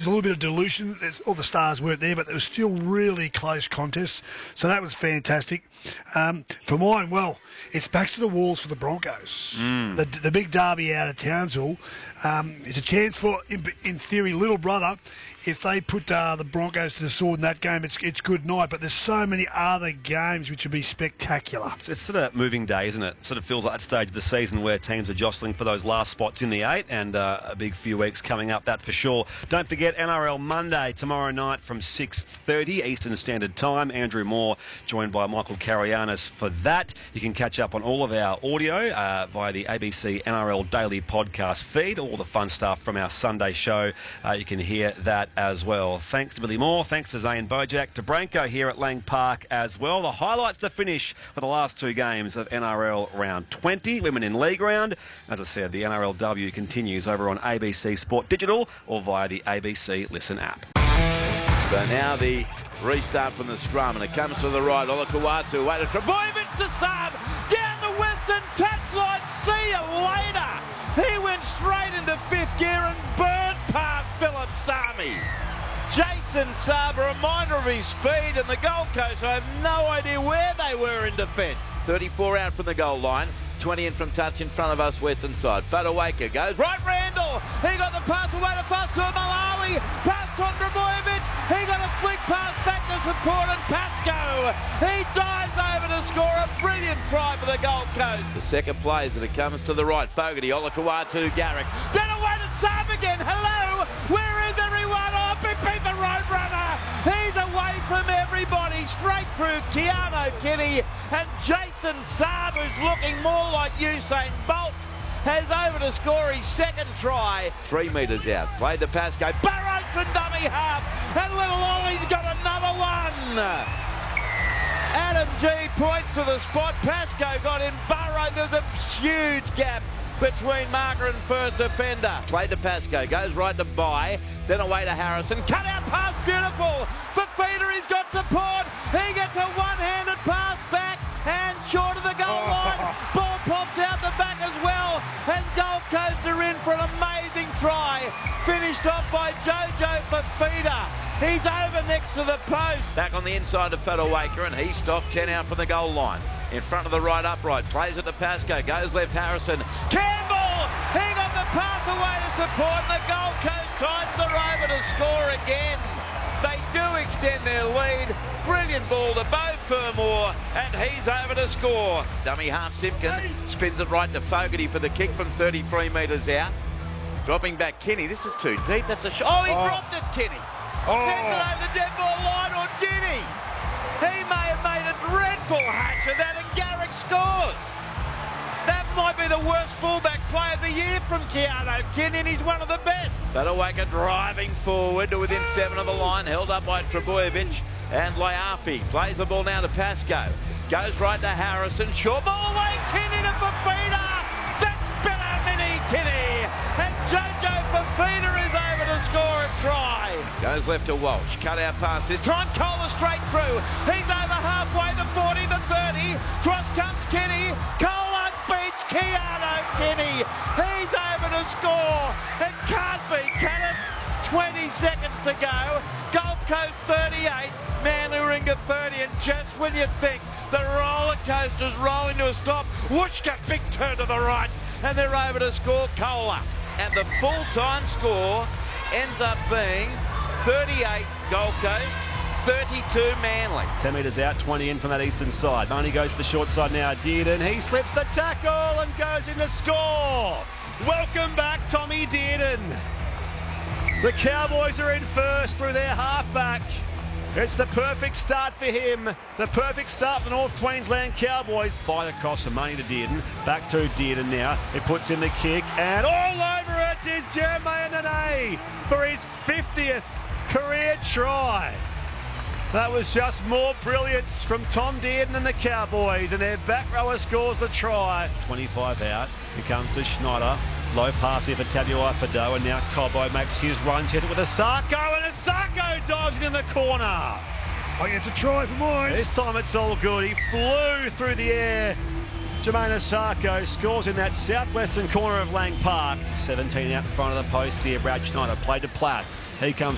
a little bit of dilution. All the stars weren't there, but there was still really close contests. So that was fantastic. For mine, well, it's back to the walls for the Broncos. The big derby out of Townsville. It's a chance for, in theory, little brother. If they put the Broncos to the sword in that game, it's good night. But there's so many other games which would be spectacular. It's sort of moving day, isn't it? Sort of feels like that stage of the season where teams are jostling for those last spots in the 8, and a big few weeks coming up, that's for sure. Don't forget NRL Monday tomorrow night from 6:30 Eastern Standard Time. Andrew Moore joined by Michael Carianis for that. You can catch up on all of our audio via the ABC NRL Daily podcast feed. All the fun stuff from our Sunday show. You can hear that as well. Thanks to Billy Moore, thanks to Zane Bojack, to Branko here at Lang Park as well. The highlights to finish for the last 2 games of NRL Round 20, Women in League Round. As I said, the NRLW continues over on ABC Sport Digital or via the ABC Listen app. So now the restart from the scrum, and it comes to the right. Olakau'atu, wait, Trebojevic to sub, down the western touchline, see you later. He went straight into 5th gear and burned past Philip Sami. Jason Saab, a reminder of his speed, and the Gold Coast, I have no idea where they were in defence. 34 out from the goal line, 20 in from touch in front of us, western side. Fodawaker goes right, Randall. He got the pass away to Pasua Malawi. Pass to Trebojevic. He got a flick pass back to support, and Pascoe. He dives over to score a brilliant try for the Gold Coast. The second plays, and it comes to the right. Fogarty, Olakau'atu, Garrick. Then away to Saab again. Hello, where is everyone? Oh, beat the Roadrunner. He's away from everybody, straight through Keano Kenny, and Jason Saab, who's looking more like Usain Bolt, has over to score his second try. 3 metres out, played to Pascoe, Burrows from dummy half, and little Ollie's got another one. Adam G points to the spot, Pascoe got in, Burrow, there's a huge gap between marker and first defender. Played to Pascoe, goes right to Bye, then away to Harrison, cut out pass, beautiful. Fafita, he's got support, he gets a one-handed pass back, and short of the goal line, ball pops out the back as well, and Gold Coast are in for an amazing try, finished off by Jojo Fafita. He's over next to the post. Back on the inside of Fodawaker, and he stopped 10 out from the goal line. In front of the right upright, plays it to Pascoe, goes left Harrison. Campbell! He got the pass away to support, and the Gold Coast tides the Rover to score again. They do extend their lead. Brilliant ball to Beau Fermor, and he's over to score. Dummy half Simpkin spins it right to Fogarty for the kick from 33 metres out. Dropping back Kenny. This is too deep. That's a shot. Oh, he dropped it, Kenny. Sends it over the dead ball line, or did he? He may have made a dreadful hash of that, and Garrick scores. That might be the worst fullback play of the year from Keano Kenny, and he's one of the best. Fodawaker driving forward to within 7 of the line, held up by Trebojevic, and Laiafi plays the ball now to Pascoe. Goes right to Harrison, short ball away, Kenny to Fafita. That's Bella Mini Kenny, and Jojo Fafita is over to score a try. Goes left to Walsh, cut out pass this time, Kohler straight through. He's over halfway, the 40, the 30. Cross comes Kenny. Kohler beats Keano Kenny. He's over to score. It can't be, can it? 20 seconds to go. Gold Coast 38, Manuringa 30, and just when you think the roller coaster's rolling to a stop, Wooshka, big turn to the right, and they're over to score Kohler. And the full-time score ends up being 38 Gold Coast, 32 Manly. 10 metres out, 20 in from that eastern side. Money goes to the short side now. Dearden, he slips the tackle and goes in to score. Welcome back, Tommy Dearden. The Cowboys are in first through their halfback. It's the perfect start for him. The perfect start for the North Queensland Cowboys. By across the money to Dearden. Back to Dearden now. He puts in the kick, and all over it is Jeremiah Nene for his 50th career try. That was just more brilliance from Tom Dearden and the Cowboys, and their back rower scores the try. 25 out. Here comes to Schneider. Low pass here for Tabuai-Fidow, and now Cobbo makes his run. Hits it with Asako, and Asako dives in the corner. I get to try for mine. This time it's all good. He flew through the air. Jermaine Asako scores in that southwestern corner of Lang Park. 17 out in front of the post here. Brad Schneider played to Platt. He comes